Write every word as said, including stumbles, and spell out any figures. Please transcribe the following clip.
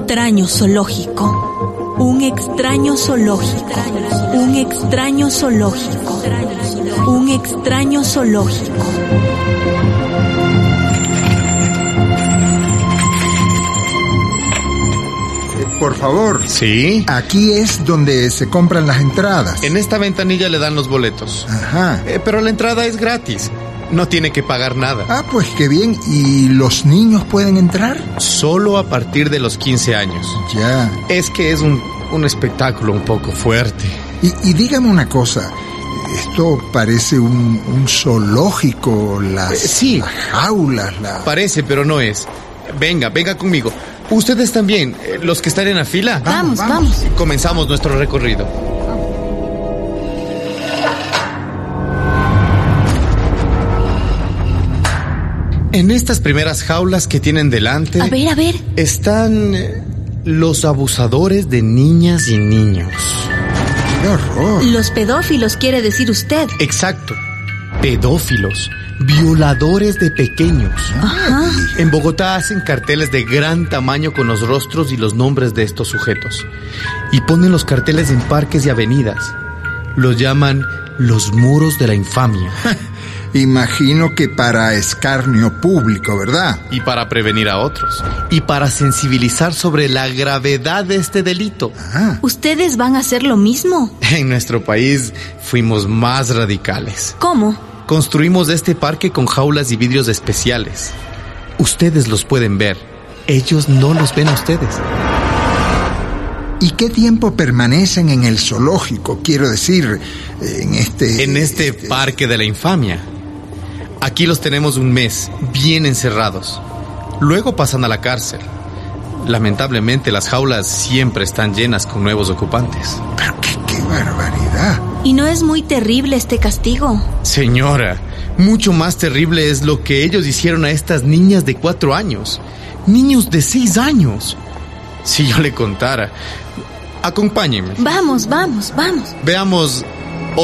extraño zoológico. Un extraño zoológico. Un extraño zoológico. Un extraño zoológico. Por favor. ¿Sí? Aquí es donde se compran las entradas. En esta ventanilla le dan los boletos. Ajá. Eh, pero la entrada es gratis. No tiene que pagar nada. Ah, pues qué bien. ¿Y los niños pueden entrar? Solo a partir de los quince años. Ya. Es que es un, un espectáculo un poco fuerte. Y, y dígame una cosa. Esto parece un, un zoológico. Las, eh, sí. las jaulas. La... Parece, pero no es. Venga, venga conmigo. Ustedes también, eh, los que están en la fila. Vamos, vamos, vamos. Comenzamos nuestro recorrido. En estas primeras jaulas que tienen delante... A ver, a ver. Están eh, los abusadores de niñas y niños. ¡Qué horror! Los pedófilos, quiere decir usted. Exacto. Pedófilos. Violadores de pequeños. Ajá. En Bogotá hacen carteles de gran tamaño con los rostros y los nombres de estos sujetos. Y ponen los carteles en parques y avenidas. Los llaman los muros de la infamia. Imagino que para escarnio público, ¿verdad? Y para prevenir a otros. Y para sensibilizar sobre la gravedad de este delito. Ah. ¿Ustedes van a hacer lo mismo? En nuestro país fuimos más radicales. ¿Cómo? Construimos este parque con jaulas y vidrios especiales. Ustedes los pueden ver. Ellos no los ven a ustedes. ¿Y qué tiempo permanecen en el zoológico? Quiero decir, en este... En este, este parque de la infamia. Aquí los tenemos un mes, bien encerrados. Luego pasan a la cárcel. Lamentablemente las jaulas siempre están llenas con nuevos ocupantes. Pero qué, qué barbaridad. ¿Y no es muy terrible este castigo? Señora, mucho más terrible es lo que ellos hicieron a estas niñas de cuatro años. Niños de seis años. Si yo le contara... Acompáñenme. Vamos, vamos, vamos. Veamos